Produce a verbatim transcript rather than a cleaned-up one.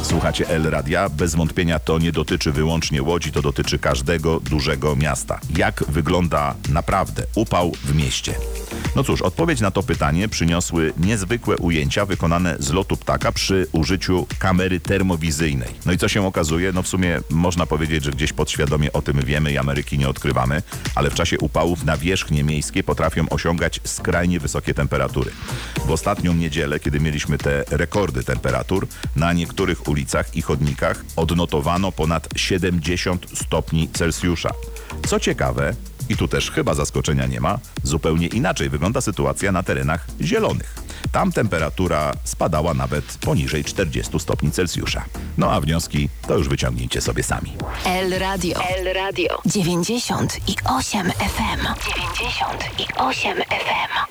Słuchacie El Radia. Bez wątpienia to nie dotyczy wyłącznie Łodzi, to dotyczy każdego dużego miasta. Jak wygląda naprawdę upał w mieście? No cóż, odpowiedź na to pytanie przyniosły niezwykłe ujęcia wykonane z lotu ptaka przy użyciu kamery termowizyjnej. No i co się okazuje? No w sumie można powiedzieć, że gdzieś podświadomie o tym wiemy i Ameryki nie odkrywamy, ale w czasie upałów nawierzchnie miejskie potrafią osiągać skrajnie wysokie temperatury. W ostatnią niedzielę, kiedy mieliśmy te rekordy temperatur, na niektórych ulicach i chodnikach odnotowano ponad siedemdziesiąt stopni Celsjusza. Co ciekawe, i tu też chyba zaskoczenia nie ma, zupełnie inaczej wygląda sytuacja na terenach zielonych. Tam temperatura spadała nawet poniżej czterdziestu stopni Celsjusza. No a wnioski to już wyciągnijcie sobie sami. El Radio. El Radio. dziewięćdziesiąt i osiem F M. dziewięćdziesiąt i osiem F M.